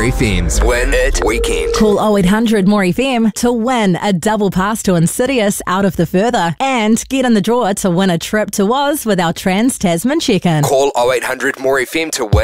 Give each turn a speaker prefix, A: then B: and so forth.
A: FM's Win It Weekend.
B: Call 0800 More FM to win a double pass to Insidious Out of the Further and get in the draw to win a trip to Oz with our Trans Tasman check-in.
A: Call 0800 More FM to win